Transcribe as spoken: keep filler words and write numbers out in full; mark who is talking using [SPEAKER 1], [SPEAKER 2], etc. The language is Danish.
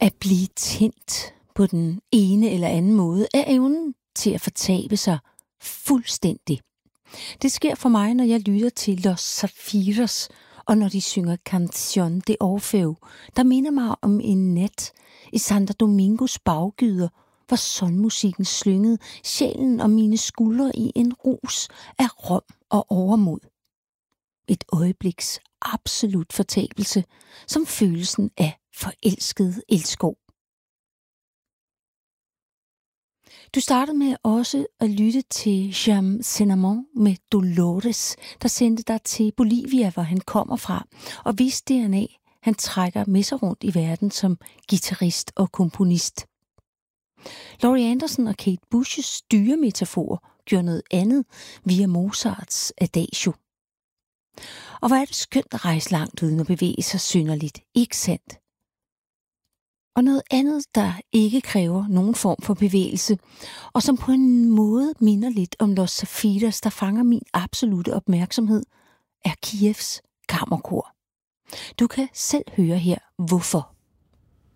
[SPEAKER 1] At blive tændt på den ene eller anden måde er evnen til at fortabe sig fuldstændig. Det sker for mig, når jeg lytter til Los Zafiros, og når de synger Canción de Orfeo, der minder mig om en nat i Santo Domingos baggyder, hvor sonmusikken slyngede sjælen og mine skuldre i en rus af rom og overmod. Et øjebliks absolut fortabelse, som følelsen af forelsket elskov. Du startede med også at lytte til Jam Cinnamon med Dolores, der sendte dig til Bolivia, hvor han kommer fra, og hvis D N A, han trækker med sig rundt i verden som guitarist og komponist. Laurie Anderson og Kate Bushes dyremetafor gjorde noget andet via Mozarts Adagio. Og hvor er det skønt at rejse langt uden at bevæge sig synderligt, ikke sandt? Og noget andet, der ikke kræver nogen form for bevægelse, og som på en måde minder lidt om Los Zafiros, der fanger min absolute opmærksomhed, er Kievs kammerkor. Du kan selv høre her, hvorfor.